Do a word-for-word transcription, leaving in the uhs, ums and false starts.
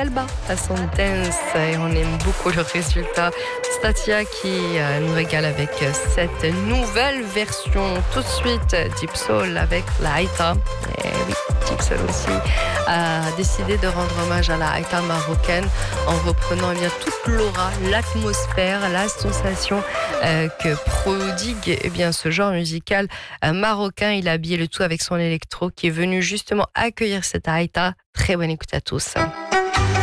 Selba à son dance et on aime beaucoup le résultat. Statia qui euh, nous régale avec cette nouvelle version. Tout de suite, Deep Soul avec la Haïta. Et oui, Deep Soul aussi a décidé de rendre hommage à la Haïta marocaine en reprenant eh bien, toute l'aura, l'atmosphère, la sensation euh, que prodigue eh bien, ce genre musical euh, marocain. Il a habillé le tout avec son électro qui est venu justement accueillir cette Haïta. Très bonne écoute à tous.